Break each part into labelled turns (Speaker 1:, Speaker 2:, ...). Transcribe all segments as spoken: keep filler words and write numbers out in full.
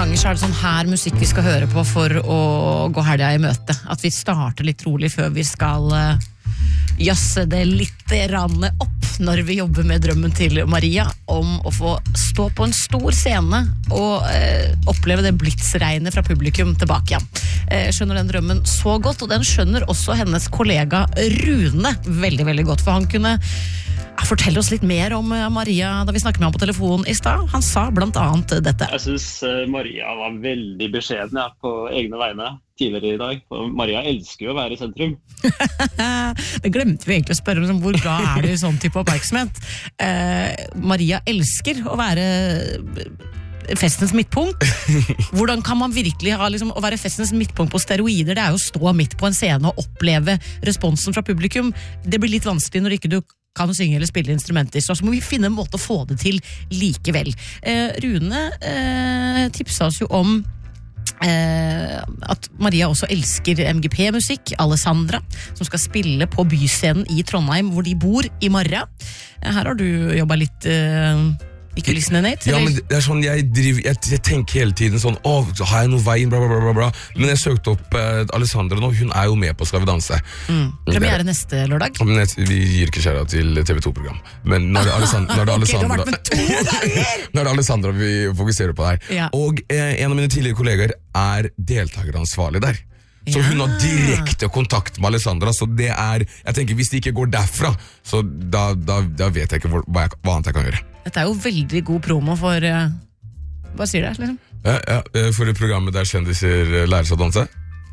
Speaker 1: ganger så er det sånn her musikk vi skal høre på for å gå helga i møte. At vi starter litt rolig før vi skal uh, jazze det litt rann opp når vi jobber med drømmen til Maria om å få stå på en stor scene og uh, oppleve det blitsregnet fra publikum tilbake igjen. Uh, skjønner den drømmen så godt, og den skjønner også hennes kollega Rune veldig, veldig godt, for han kunne fortelle oss litt mer om Maria da vi snakket med ham på telefonen i stad. Han sa blant annet dette.
Speaker 2: Jeg synes Maria var veldig beskjeden ja, på egne vegne tidligere i dag. Og Maria elsker jo å være i sentrum.
Speaker 1: Det glemte vi egentlig å spørre om, hvor glad er du i sånn type oppmerksomhet? Eh, Maria elsker å være festens midtpunkt. Hvordan kan man virkelig ha liksom, å være festens midtpunkt på steroider? Det er jo å stå midt på en scene og oppleve responsen fra publikum. Det blir litt vanskelig når ikke du kan synge eller spille instrumenter, så må vi finne en måte å få det til likevel. Eh, Rune eh, tipsa oss jo om eh, at Maria også elsker M G P-musikk, Alessandra, som skal spille på byscenen i Trondheim, hvor de bor i morgen. Her har du jobbet litt... Eh, ikke lysne, Nate?
Speaker 3: Ja, men det er sånn, jeg, driver, jeg, jeg tenker hele tiden sånn, åh, har jeg noe veien, bla bla bla bla, men jeg søkte opp eh, Alessandra nå, hun er jo med på Skal vi danse.
Speaker 1: Mm. Premiere neste lørdag?
Speaker 3: Men jeg, vi gir ikke kjæra til T V to-program, men når det er Alessandra, når det er Alessandra,
Speaker 1: okay, du har vært med to ganger!
Speaker 3: Når det er Alessandra vi fokuserer på der,
Speaker 1: ja.
Speaker 3: Og eh, en av mine tidligere kolleger er deltakeransvarlig der. Så hun har direkte kontakt med Alessandra, så det er, jeg tenker hvis det ikke går derfra, så da, da, da vet jeg ikke hva, hva, jeg, hva annet jeg kan gjøre.
Speaker 1: Dette er jo veldig god promo for, uh, hva sier det, liksom?
Speaker 3: Ja, ja, for det programmet der kjendiser lærer seg å danse.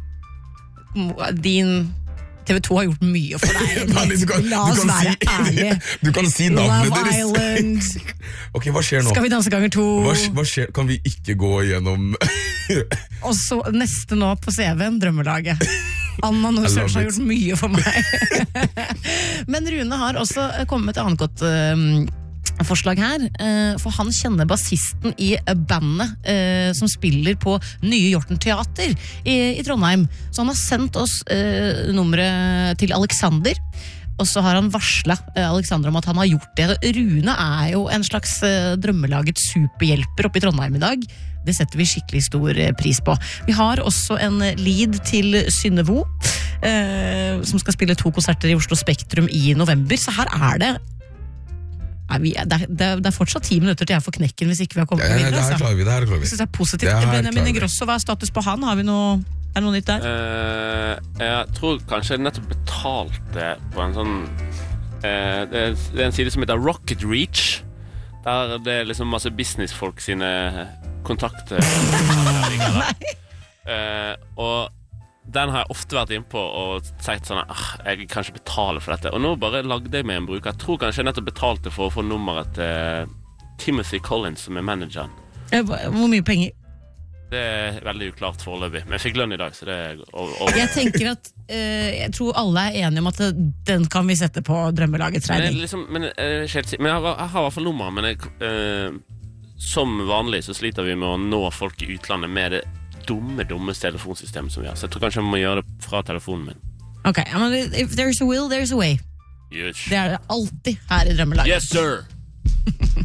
Speaker 1: Din T V to har gjort mye for deg.
Speaker 3: du kan,
Speaker 1: La oss være
Speaker 3: si,
Speaker 1: ærlige.
Speaker 3: Du kan si navnet
Speaker 1: Love
Speaker 3: deres.
Speaker 1: Island.
Speaker 3: Ok, hva skjer nå?
Speaker 1: Skal vi danse ganger to?
Speaker 3: Hva, hva skjer? Kan vi ikke gå gjennom...
Speaker 1: Og så neste nå på C V-en, Drømmelaget. Anna Norsørs har gjort mye for meg. Men Rune har også kommet med et annet godt uh, forslag her, uh, for han kjenner bassisten i bandet uh, som spiller på Nye Hjorten Teater i, i Trondheim. Så han har sendt oss uh, nummeret til Alexander, og så har han varslet uh, Alexander om at han har gjort det. Rune er jo en slags uh, drømmelagets superhjelper oppe i Trondheim i dag. Det setter vi skikkelig stor pris på. Vi har også en lead til Synnevo, eh, som skal spille to konserter i Oslo Spektrum i november. Så her er det er vi, det, er, det er fortsatt ti minutter til jeg får knekken hvis ikke vi har kommet
Speaker 3: ja,
Speaker 1: videre.
Speaker 3: Det her klarer vi, det her klarer vi.
Speaker 1: Jeg synes det er positivt. Benjamin Ingrosso, hva er status på han? Har vi noe, er det noe nytt der?
Speaker 4: Uh, jeg tror kanskje jeg nettopp betalte på en sånn uh, det, er, det er en side som heter Rocket Reach, der det er liksom masse businessfolk sine kontakter. uh, og den har jeg ofte vært inn på og sagt sånn, ah, jeg kan ikke betale for dette. Og nå bare lagde jeg med en bruker. Jeg tror kanskje jeg nettopp betalte for å få nummeret til Timothy Collins, som er manageren.
Speaker 1: Hvor mye penger?
Speaker 4: Det er veldig uklart foreløpig, men jeg fikk lønn i dag, så det er over.
Speaker 1: Jeg tenker at, uh, jeg tror alle er enige om at det, den kan vi sette på Drømmelagets regning.
Speaker 4: Men, liksom, men, uh, helt, men jeg, har, jeg har i hvert fall nummeret, men jeg... Uh, som vanlig så sliter vi med å nå folk i utlandet med det dumme, dumme telefonsystemet som vi har. Så jeg tror kanskje jeg må gjøre det fra telefonen min.
Speaker 1: Ok, men if there's a will, there's a way.
Speaker 4: Yes.
Speaker 1: Det er det alltid her i Drømmelaget.
Speaker 4: Yes, sir!